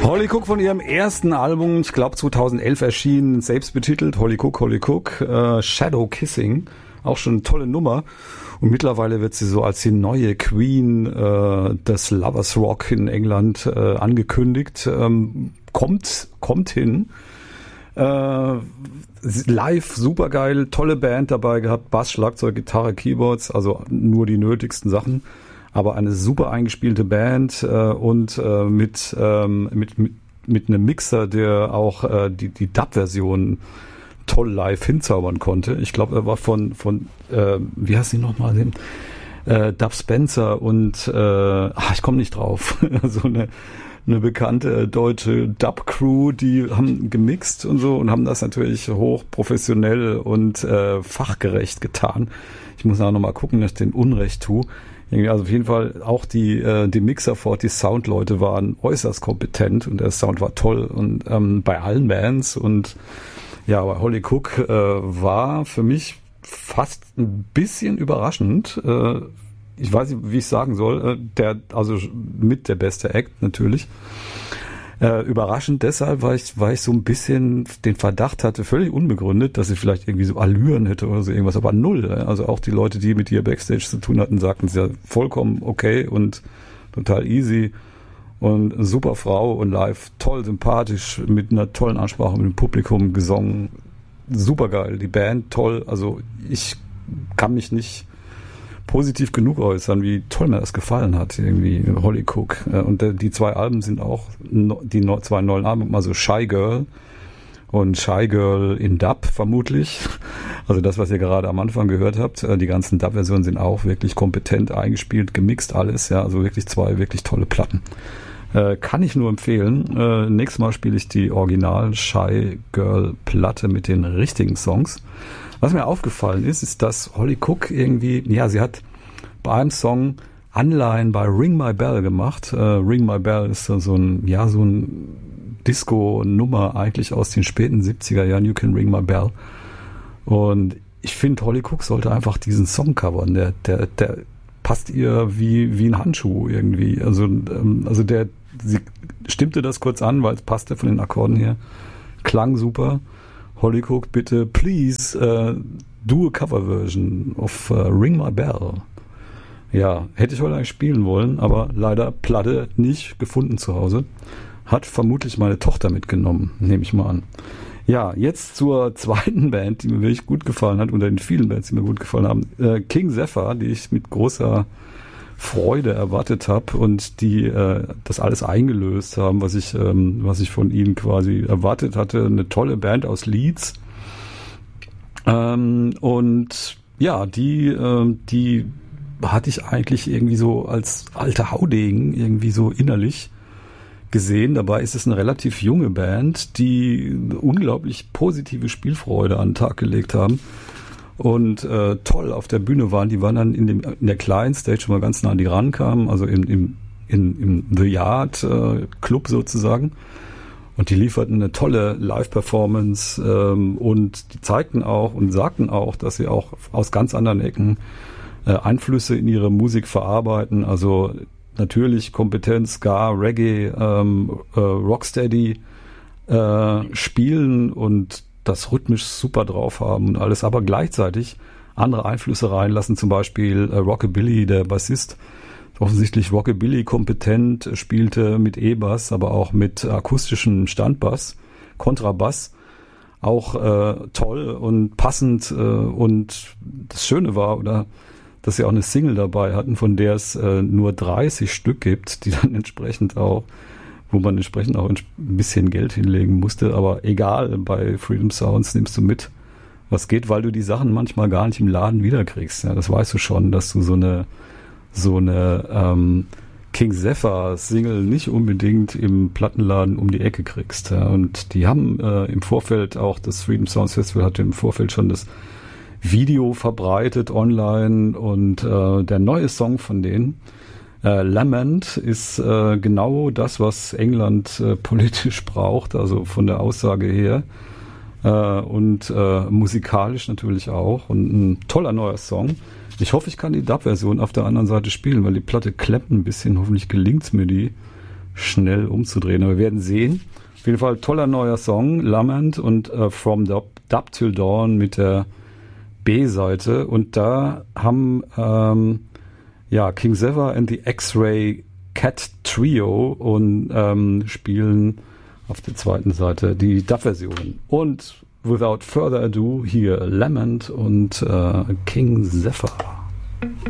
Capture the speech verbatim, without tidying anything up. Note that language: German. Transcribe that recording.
Holly Cook von ihrem ersten Album, ich glaube zweitausendelf erschienen, selbst betitelt, Holly Cook, Holly Cook, äh, Shadow Kissing, auch schon eine tolle Nummer. Und mittlerweile wird sie so als die neue Queen äh, des Lovers Rock in England äh, angekündigt. Ähm, kommt, kommt hin. Äh, live supergeil, tolle Band dabei gehabt, Bass, Schlagzeug, Gitarre, Keyboards, also nur die nötigsten Sachen. Aber eine super eingespielte Band äh, und äh, mit, ähm, mit, mit, mit einem Mixer, der auch äh, die, die Dub-Version toll live hinzaubern konnte. Ich glaube, er war von, von äh, wie heißt sie nochmal, den äh, Dub Spencer und äh, ach, ich komme nicht drauf. so eine, eine bekannte deutsche Dub-Crew, die haben gemixt und so und haben das natürlich hoch professionell und äh, fachgerecht getan. Ich muss auch nochmal gucken, dass ich den Unrecht tue. Also auf jeden Fall auch die äh, die Mixerford, die Soundleute waren äußerst kompetent und der Sound war toll und ähm, bei allen Bands und ja, aber Holly Cook äh, war für mich fast ein bisschen überraschend. Äh, ich weiß nicht, wie ich sagen soll. Äh, der also mit der beste Act natürlich. Äh, überraschend deshalb, weil ich, weil ich so ein bisschen den Verdacht hatte, völlig unbegründet, dass sie vielleicht irgendwie so Allüren hätte oder so irgendwas, aber null. Also auch die Leute, die mit ihr Backstage zu tun hatten, sagten, sie ja vollkommen okay und total easy und eine super Frau und live toll sympathisch, mit einer tollen Ansprache mit dem Publikum gesungen. Super geil, die Band toll, also ich kann mich nicht positiv genug äußern, wie toll mir das gefallen hat, irgendwie, Holly Cook. Und die zwei Alben sind auch, die zwei neuen Alben, also Shy Girl und Shy Girl in Dub vermutlich. Also das, was ihr gerade am Anfang gehört habt, die ganzen Dub-Versionen sind auch wirklich kompetent eingespielt, gemixt alles, ja, also wirklich zwei wirklich tolle Platten. Äh, kann ich nur empfehlen. Äh, nächstes Mal spiele ich die Original Shy Girl Platte mit den richtigen Songs. Was mir aufgefallen ist, ist, dass Holly Cook irgendwie, ja, sie hat bei einem Song Anleihen bei Ring My Bell gemacht. Äh, Ring My Bell ist so ein, ja, so ein Disco-Nummer eigentlich aus den späten siebziger Jahren, You Can Ring My Bell. Und ich finde, Holly Cook sollte einfach diesen Song covern. Der, der, der passt ihr wie, wie ein Handschuh irgendwie. Also, ähm, also der, sie stimmte das kurz an, weil es passte von den Akkorden her. Klang super. Holly Cook, bitte, please, uh, do a cover version of uh, Ring My Bell. Ja, hätte ich heute eigentlich spielen wollen, aber leider Platte nicht gefunden zu Hause. Hat vermutlich meine Tochter mitgenommen, nehme ich mal an. Ja, jetzt zur zweiten Band, die mir wirklich gut gefallen hat, unter den vielen Bands, die mir gut gefallen haben. Äh, King Zephyr, die ich mit großer Freude erwartet habe und die äh, das alles eingelöst haben, was ich ähm, was ich von ihnen quasi erwartet hatte. Eine tolle Band aus Leeds. Ähm, und ja, die äh, die hatte ich eigentlich irgendwie so als alter Haudegen irgendwie so innerlich gesehen. Dabei ist es eine relativ junge Band, die unglaublich positive Spielfreude an den Tag gelegt haben. Und äh, toll auf der Bühne waren. Die waren dann in, dem, in der kleinen Stage, wo wir ganz nah an die rankamen, also im, im, in, im The Yard äh, Club sozusagen. Und die lieferten eine tolle Live-Performance ähm, und die zeigten auch und sagten auch, dass sie auch aus ganz anderen Ecken äh, Einflüsse in ihre Musik verarbeiten. Also natürlich Kompetenz, Ska, Reggae, ähm, äh, Rocksteady äh, spielen und das rhythmisch super drauf haben und alles, aber gleichzeitig andere Einflüsse reinlassen, zum Beispiel äh, Rockabilly, der Bassist, offensichtlich Rockabilly kompetent, spielte mit E-Bass, aber auch mit akustischem Standbass, Kontrabass, auch äh, toll und passend äh, und das Schöne war, oder dass sie auch eine Single dabei hatten, von der es äh, nur dreißig Stück gibt, die dann entsprechend auch wo man entsprechend auch ein bisschen Geld hinlegen musste, aber egal, bei Freedom Sounds nimmst du mit, was geht, weil du die Sachen manchmal gar nicht im Laden wiederkriegst. Ja, das weißt du schon, dass du so eine so eine ähm, King Zephyr Single nicht unbedingt im Plattenladen um die Ecke kriegst. Ja, und die haben äh, im Vorfeld auch, das Freedom Sounds Festival hatte im Vorfeld schon das Video verbreitet online und äh, der neue Song von denen, Äh, Lament, ist äh, genau das, was England äh, politisch braucht, also von der Aussage her äh, und äh, musikalisch natürlich auch und ein toller neuer Song. Ich hoffe, ich kann die Dub-Version auf der anderen Seite spielen, weil die Platte klemmt ein bisschen. Hoffentlich gelingt es mir, die schnell umzudrehen. Aber wir werden sehen. Auf jeden Fall toller neuer Song, Lament und uh, From Dub, Dub Till Dawn mit der B-Seite. Und da haben ähm, ja King Zephyr and the X-Ray Cat Trio und ähm, spielen auf der zweiten Seite die Dub-Version. Und without further ado hier Lament und äh, King Zephyr.